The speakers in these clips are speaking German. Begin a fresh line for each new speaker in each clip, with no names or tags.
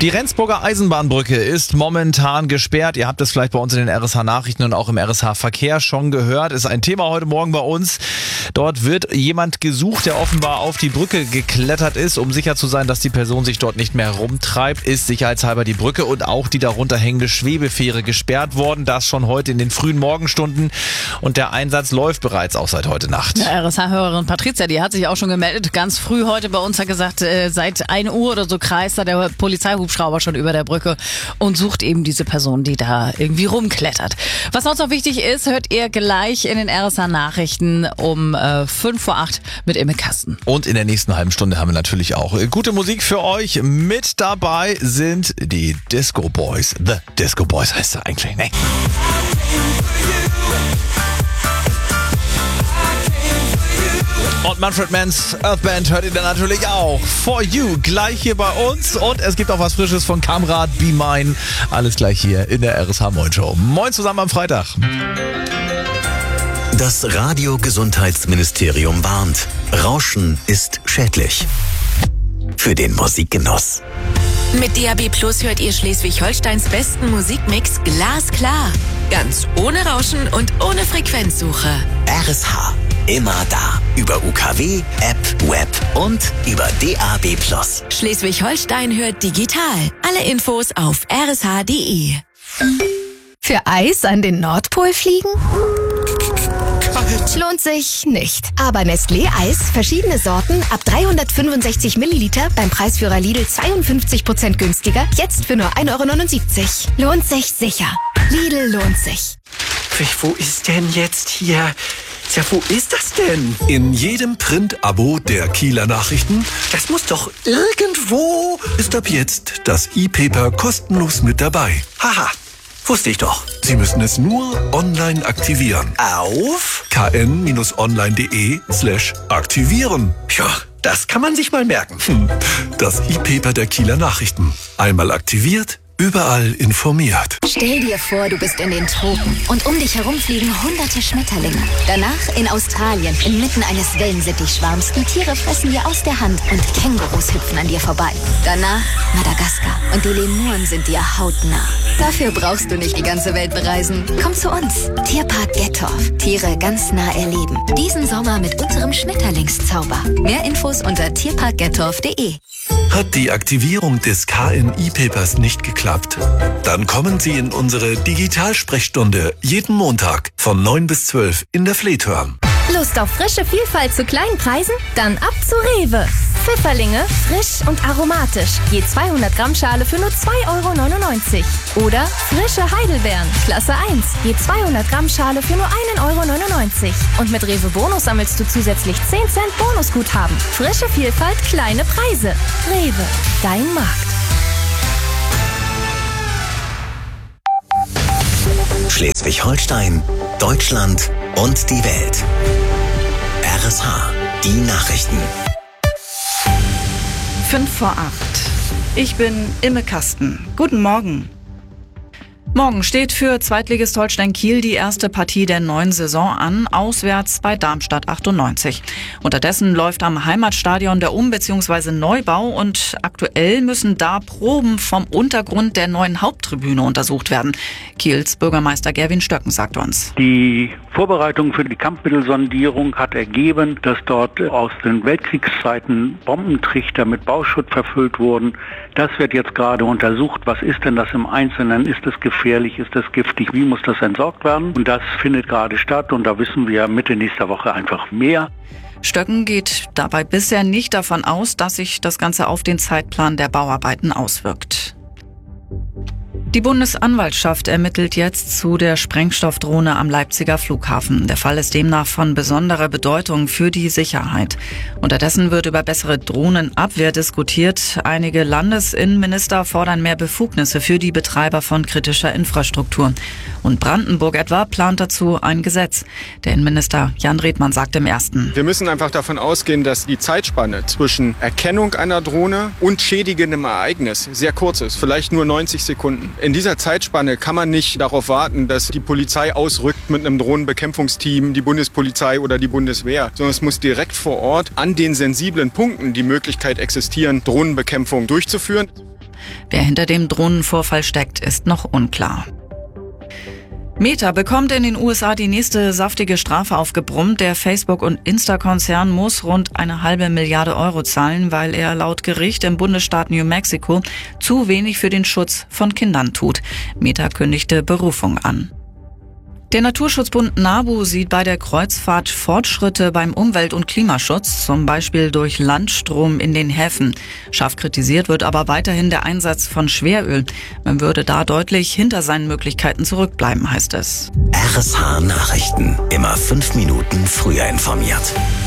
Die Rendsburger Eisenbahnbrücke ist momentan gesperrt. Ihr habt es vielleicht bei uns in den RSH-Nachrichten und auch im RSH-Verkehr schon gehört. Ist ein Thema heute Morgen bei uns. Dort wird jemand gesucht, der offenbar auf die Brücke geklettert ist, um sicher zu sein, dass die Person sich dort nicht mehr rumtreibt. Ist sicherheitshalber die Brücke und auch die darunter hängende Schwebefähre gesperrt worden. Das schon heute in den frühen Morgenstunden. Und der Einsatz läuft bereits auch seit heute Nacht.
RSH-Hörerin Patricia, die hat sich auch schon gemeldet. Ganz früh heute bei uns, hat gesagt, seit 1 Uhr oder so kreist da der Polizeihubschrauber schon über der Brücke und sucht eben diese Person, die da irgendwie rumklettert. Was sonst noch wichtig ist, hört ihr gleich in den RSH-Nachrichten um 7:55 mit Imme Kasten.
Und in der nächsten halben Stunde haben wir natürlich auch gute Musik für euch. Mit dabei sind die Disco Boys. The Disco Boys heißt er eigentlich, ne? Und Manfred Mann's Earth Band hört ihr dann natürlich auch. For You, gleich hier bei uns. Und es gibt auch was Frisches von Kamrat, Be Mine. Alles gleich hier in der RSH Moin Show. Moin zusammen am Freitag.
Das Radiogesundheitsministerium warnt. Rauschen ist schädlich. Für den Musikgenuss.
Mit DAB+ hört ihr Schleswig-Holsteins besten Musikmix glasklar. Ganz ohne Rauschen und ohne Frequenzsuche.
RSH. Immer da. Über UKW, App, Web und über DAB+.
Schleswig-Holstein hört digital. Alle Infos auf rsh.de.
Für Eis an den Nordpol fliegen? Lohnt sich nicht. Aber Nestlé Eis, verschiedene Sorten, ab 365 Milliliter, beim Preisführer Lidl 52% günstiger, jetzt für nur 1,79 €. Lohnt sich sicher. Lidl lohnt sich.
Wo ist denn jetzt hier? Ja, wo ist das denn?
In jedem Print-Abo der Kieler Nachrichten.
Das muss doch irgendwo...
Ist ab jetzt das E-Paper kostenlos mit dabei.
Haha, wusste ich doch.
Sie müssen es nur online aktivieren.
Auf?
kn-online.de/aktivieren.
Ja, das kann man sich mal merken.
Das E-Paper der Kieler Nachrichten. Einmal aktiviert, überall informiert.
Stell dir vor, du bist in den Tropen und um dich herum fliegen hunderte Schmetterlinge. Danach in Australien, inmitten eines Wellensittichschwarms. Die Tiere fressen dir aus der Hand und Kängurus hüpfen an dir vorbei. Danach Madagaskar und die Lemuren sind dir hautnah. Dafür brauchst du nicht die ganze Welt bereisen. Komm zu uns. Tierpark Gettorf. Tiere ganz nah erleben. Diesen Sommer mit unserem Schmetterlingszauber. Mehr Infos unter tierparkgettorf.de.
Hat die Aktivierung des KN-E-Papers nicht geklappt? Dann kommen Sie in unsere Digitalsprechstunde jeden Montag von 9 bis 12 in der Flethörn.
Lust auf frische Vielfalt zu kleinen Preisen? Dann ab zu Rewe. Pfifferlinge, frisch und aromatisch. Je 200 Gramm Schale für nur 2,99 €. Oder frische Heidelbeeren, Klasse 1. Je 200 Gramm Schale für nur 1,99 €. Und mit Rewe Bonus sammelst du zusätzlich 10 Cent Bonusguthaben. Frische Vielfalt, kleine Preise. Rewe, dein Markt.
Schleswig-Holstein, Deutschland und die Welt. RSH, die Nachrichten.
7:55. Ich bin Imme Kasten. Guten Morgen. Morgen steht für Zweitligist Holstein Kiel die erste Partie der neuen Saison an, auswärts bei Darmstadt 98. Unterdessen läuft am Heimatstadion der bzw. Neubau und aktuell müssen da Proben vom Untergrund der neuen Haupttribüne untersucht werden. Kiels Bürgermeister Gerwin Stöcken sagt uns.
Die Vorbereitung für die Kampfmittelsondierung hat ergeben, dass dort aus den Weltkriegszeiten Bombentrichter mit Bauschutt verfüllt wurden. Das wird jetzt gerade untersucht. Was ist denn das im Einzelnen? Ist es gefährlich? Ist es giftig? Wie muss das entsorgt werden? Und das findet gerade statt und da wissen wir Mitte nächster Woche einfach mehr.
Stöcken geht dabei bisher nicht davon aus, dass sich das Ganze auf den Zeitplan der Bauarbeiten auswirkt. Die Bundesanwaltschaft ermittelt jetzt zu der Sprengstoffdrohne am Leipziger Flughafen. Der Fall ist demnach von besonderer Bedeutung für die Sicherheit. Unterdessen wird über bessere Drohnenabwehr diskutiert. Einige Landesinnenminister fordern mehr Befugnisse für die Betreiber von kritischer Infrastruktur. Und Brandenburg etwa plant dazu ein Gesetz. Der Innenminister Jan Redmann sagt im Ersten:
Wir müssen einfach davon ausgehen, dass die Zeitspanne zwischen Erkennung einer Drohne und schädigendem Ereignis sehr kurz ist, vielleicht nur 90 Sekunden. In dieser Zeitspanne kann man nicht darauf warten, dass die Polizei ausrückt mit einem Drohnenbekämpfungsteam, die Bundespolizei oder die Bundeswehr, sondern es muss direkt vor Ort an den sensiblen Punkten die Möglichkeit existieren, Drohnenbekämpfung durchzuführen.
Wer hinter dem Drohnenvorfall steckt, ist noch unklar. Meta bekommt in den USA die nächste saftige Strafe aufgebrummt. Der Facebook- und Insta-Konzern muss rund 1,5 Milliarde Euro zahlen, weil er laut Gericht im Bundesstaat New Mexico zu wenig für den Schutz von Kindern tut. Meta kündigte Berufung an. Der Naturschutzbund NABU sieht bei der Kreuzfahrt Fortschritte beim Umwelt- und Klimaschutz, zum Beispiel durch Landstrom in den Häfen. Scharf kritisiert wird aber weiterhin der Einsatz von Schweröl. Man würde da deutlich hinter seinen Möglichkeiten zurückbleiben, heißt es.
RSH Nachrichten. Immer 5 Minuten früher informiert.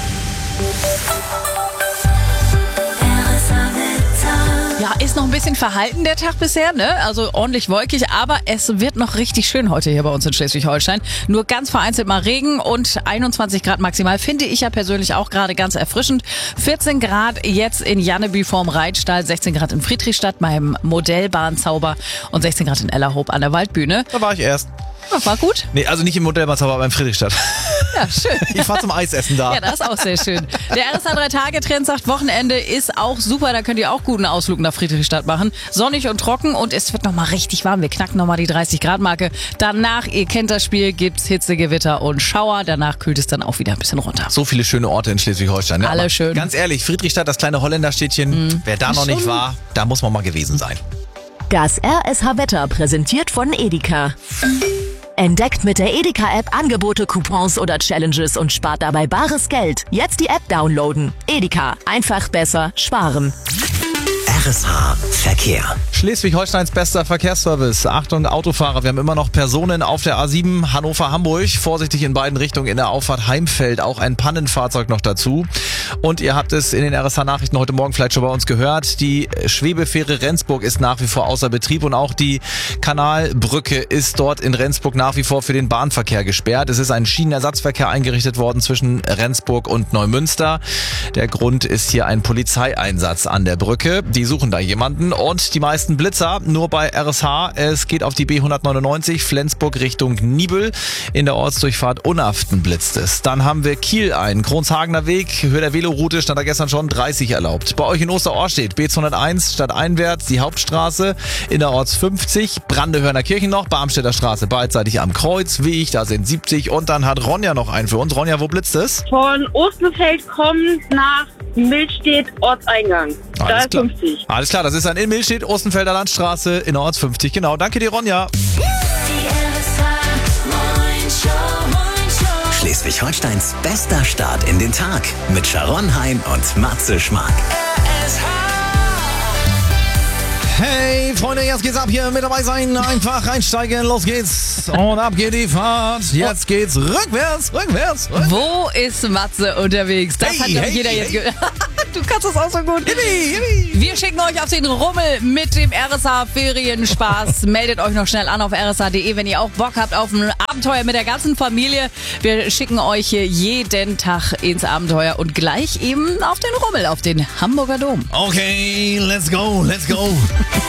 Ja, ist noch ein bisschen verhalten der Tag bisher, ne? Also ordentlich wolkig, aber es wird noch richtig schön heute hier bei uns in Schleswig-Holstein. Nur ganz vereinzelt mal Regen und 21 Grad maximal, finde ich ja persönlich auch gerade ganz erfrischend. 14 Grad jetzt in Janneby vorm Reitstall, 16 Grad in Friedrichstadt beim Modellbahnzauber und 16 Grad in Ellerhoop an der Waldbühne.
Da war ich erst.
Ja, war gut?
Nee, also nicht im Modellbahnzauber, aber in Friedrichstadt.
Ja, schön.
Ich fahr zum Eisessen da.
Ja, das ist auch sehr schön. Der RSH 3-Tage-Trend sagt, Wochenende ist auch super. Da könnt ihr auch guten Ausflug nach Friedrichstadt machen. Sonnig und trocken und es wird nochmal richtig warm. Wir knacken nochmal die 30-Grad-Marke. Danach, ihr kennt das Spiel, gibt's Hitze, Gewitter und Schauer. Danach kühlt es dann auch wieder ein bisschen runter.
So viele schöne Orte in Schleswig-Holstein. Ne?
Alle
Aber
schön.
Ganz ehrlich, Friedrichstadt, das kleine Holländerstädtchen, wer da noch nicht war, da muss man mal gewesen sein.
Das RSH-Wetter präsentiert von Edeka. Entdeckt mit der Edeka-App Angebote, Coupons oder Challenges und spart dabei bares Geld. Jetzt die App downloaden. Edeka. Einfach besser sparen.
RSH Verkehr.
Schleswig-Holsteins bester Verkehrsservice. Achtung Autofahrer, wir haben immer noch Personen auf der A7 Hannover-Hamburg. Vorsichtig in beiden Richtungen in der Auffahrt Heimfeld. Auch ein Pannenfahrzeug noch dazu. Und ihr habt es in den RSH-Nachrichten heute Morgen vielleicht schon bei uns gehört. Die Schwebefähre Rendsburg ist nach wie vor außer Betrieb und auch die Kanalbrücke ist dort in Rendsburg nach wie vor für den Bahnverkehr gesperrt. Es ist ein Schienenersatzverkehr eingerichtet worden zwischen Rendsburg und Neumünster. Der Grund ist hier ein Polizeieinsatz an der Brücke. Die suchen da jemanden und die meisten Blitzer nur bei RSH. Es geht auf die B199 Flensburg Richtung Nibel. In der Ortsdurchfahrt Unaften blitzt es. Dann haben wir Kiel ein. Kronshagener Weg, Höhe der Veloroute stand da gestern schon 30 erlaubt. Bei euch in Osterorstedt B201 stadteinwärts die Hauptstraße in der Orts 50. Brandehörner Kirchen noch, Barmstädter Straße beidseitig am Kreuzweg, da sind 70 und dann hat Ronja noch einen für uns. Ronja, wo blitzt es?
Von Ostenfeld kommt nach Milstedt Ortseingang. Da ist 50.
Alles klar, das ist dann in Milstedt, Ostenfelder Landstraße in der Orts 50. Genau, danke dir, Ronja.
Schleswig-Holsteins bester Start in den Tag mit Sharon Hein und Matze Schmark.
Hey Freunde, jetzt geht's ab hier mit dabei sein, einfach einsteigen, los geht's und ab geht die Fahrt. Jetzt geht's rückwärts.
Wo ist Matze unterwegs? Das hat doch jeder jetzt gehört. Du kannst das auch so gut. Wir schicken euch auf den Rummel mit dem RSH Ferienspaß. Meldet euch noch schnell an auf rsh.de, wenn ihr auch Bock habt auf ein Abenteuer mit der ganzen Familie. Wir schicken euch hier jeden Tag ins Abenteuer und gleich eben auf den Rummel, auf den Hamburger Dom.
Okay, let's go.